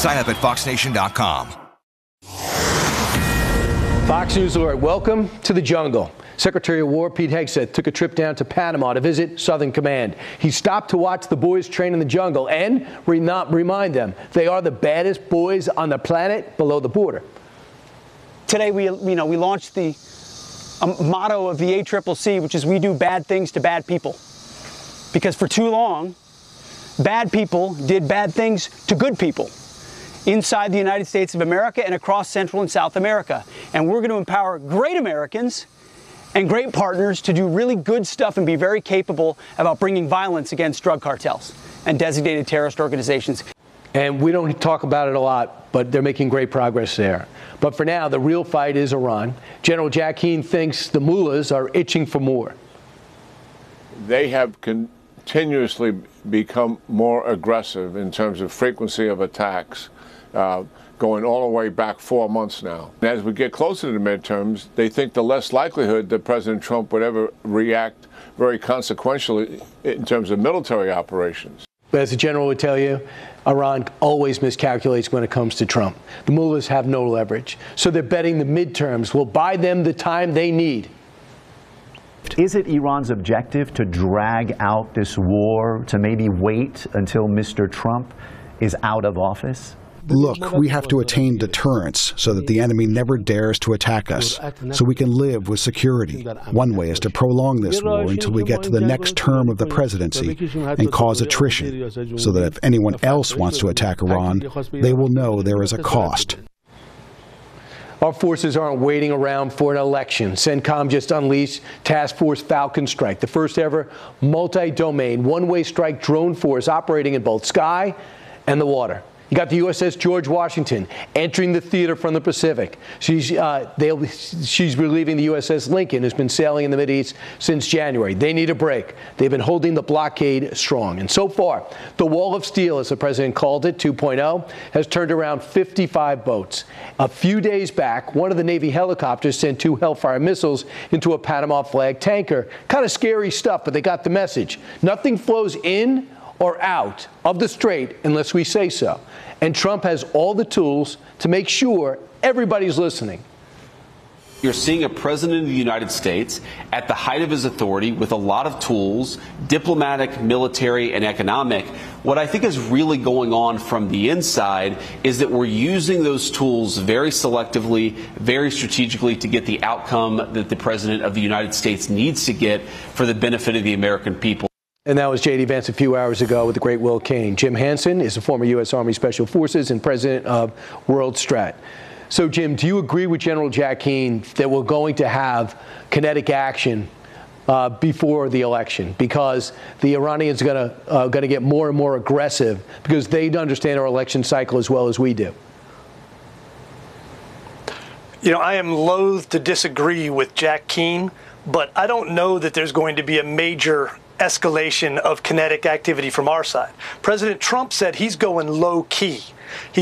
Sign up at foxnation.com. Fox News alert. Welcome to the jungle. Secretary of War Pete Hegseth took a trip down to Panama to visit Southern Command. He stopped to watch the boys train in the jungle and remind them they are the baddest boys on the planet below the border. Today we launched the motto of the ACCC, which is we do bad things to bad people. Because for too long, bad people did bad things to good people inside the United States of America and across Central and South America. And we're going to empower great Americans and great partners to do really good stuff and be very capable about bringing violence against drug cartels and designated terrorist organizations. And we don't talk about it a lot, but they're making great progress there. But for now, the real fight is Iran. General Jack Keane thinks the mullahs are itching for more. They have continuously become more aggressive in terms of frequency of attacks, going all the way back 4 months now. As we get closer to the midterms, they think the less likelihood that President Trump would ever react very consequentially in terms of military operations. But as the general would tell you, Iran always miscalculates when it comes to Trump. The mullahs have no leverage, so they're betting the midterms will buy them the time they need. Is it Iran's objective to drag out this war, to maybe wait until Mr. Trump is out of office? Look, we have to attain deterrence so that the enemy never dares to attack us, so we can live with security. One way is to prolong this war until we get to the next term of the presidency and cause attrition, so that if anyone else wants to attack Iran, they will know there is a cost. Our forces aren't waiting around for an election. CENTCOM just unleashed Task Force Falcon Strike, the first ever multi-domain, one-way strike drone force operating in both sky and the water. You got the USS George Washington entering the theater from the Pacific. She's relieving the USS Lincoln, who's been sailing in the Mideast since January. They need a break. They've been holding the blockade strong. And so far, the Wall of Steel, as the president called it, 2.0, has turned around 55 boats. A few days back, one of the Navy helicopters sent 2 Hellfire missiles into a Panama flag tanker. Kind of scary stuff, but they got the message. Nothing flows in or out of the strait unless we say so. And Trump has all the tools to make sure everybody's listening. You're seeing a president of the United States at the height of his authority with a lot of tools, diplomatic, military, and economic. What I think is really going on from the inside is that we're using those tools very selectively, very strategically to get the outcome that the president of the United States needs to get for the benefit of the American people. And that was J.D. Vance a few hours ago with the great Will Cain. Jim Hansen is a former U.S. Army Special Forces and president of World Strat. So, Jim, do you agree with General Jack Keane that we're going to have kinetic action before the election, because the Iranians are going to get more and more aggressive because they understand our election cycle as well as we do? You know, I am loath to disagree with Jack Keane, but I don't know that there's going to be a major escalation of kinetic activity from our side. President Trump said he's going low key.